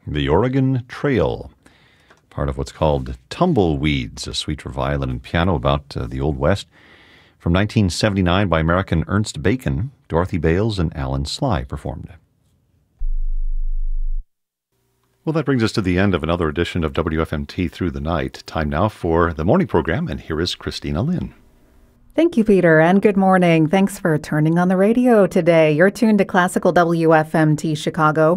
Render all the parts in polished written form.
The Oregon Trail, part of what's called Tumbleweeds, a suite for violin and piano about the Old West, from 1979 by American Ernst Bacon. Dorothy Bales and Alan Sly performed. Well, that brings us to the end of another edition of WFMT Through the Night. Time now for the morning program, and here is Christina Lynn. Thank you, Peter, and good morning. Thanks for turning on the radio today. You're tuned to Classical WFMT Chicago,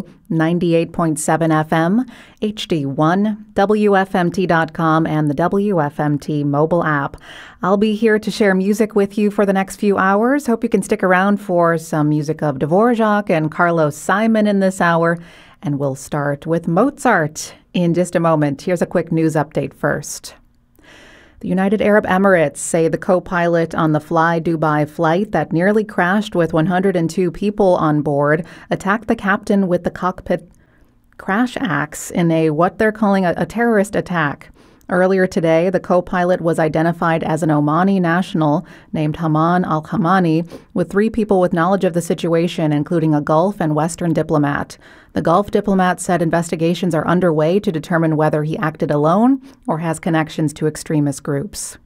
98.7 FM, HD1, WFMT.com, and the WFMT mobile app. I'll be here to share music with you for the next few hours. Hope you can stick around for some music of Dvorak and Carlos Simon in this hour. And we'll start with Mozart in just a moment. Here's a quick news update first. The United Arab Emirates say the co-pilot on the Fly Dubai flight that nearly crashed with 102 people on board attacked the captain with the cockpit crash axe in what they're calling a terrorist attack. Earlier today, the co-pilot was identified as an Omani national named Haman Al-Hamani, with 3 people with knowledge of the situation, including a Gulf and Western diplomat. The Gulf diplomat said investigations are underway to determine whether he acted alone or has connections to extremist groups.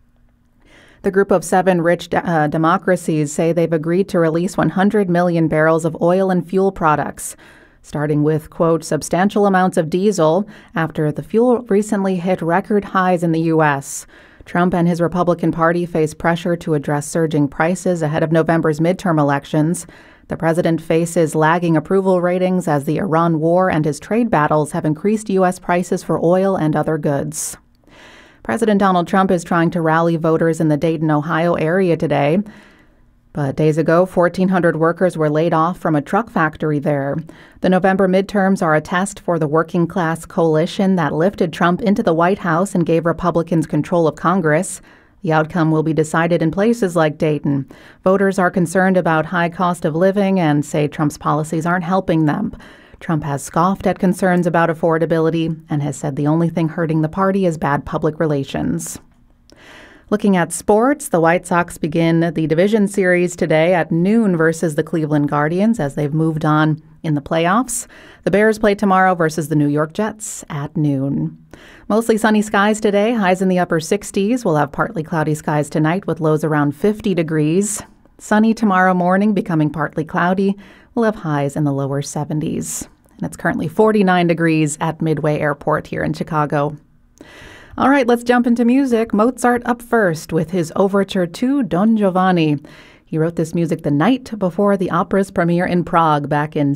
The group of 7 rich democracies say they've agreed to release 100 million barrels of oil and fuel products, starting with, quote, substantial amounts of diesel after the fuel recently hit record highs in the U.S. Trump and his Republican Party face pressure to address surging prices ahead of November's midterm elections. The president faces lagging approval ratings as the Iran war and his trade battles have increased U.S. prices for oil and other goods. President Donald Trump is trying to rally voters in the Dayton, Ohio area today. But days ago, 1,400 workers were laid off from a truck factory there. The November midterms are a test for the working class coalition that lifted Trump into the White House and gave Republicans control of Congress. The outcome will be decided in places like Dayton. Voters are concerned about high cost of living and say Trump's policies aren't helping them. Trump has scoffed at concerns about affordability and has said the only thing hurting the party is bad public relations. Looking at sports, the White Sox begin the division series today at noon versus the Cleveland Guardians as they've moved on in the playoffs. The Bears play tomorrow versus the New York Jets at noon. Mostly sunny skies today, highs in the upper 60s. We'll have partly cloudy skies tonight with lows around 50 degrees. Sunny tomorrow morning, becoming partly cloudy. We'll have highs in the lower 70s. And it's currently 49 degrees at Midway Airport here in Chicago. All right, let's jump into music. Mozart up first with his overture to Don Giovanni. He wrote this music the night before the opera's premiere in Prague back in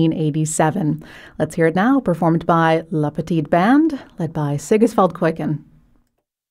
1787. Let's hear it now, performed by La Petite Band, led by Sigisvald Kuiken.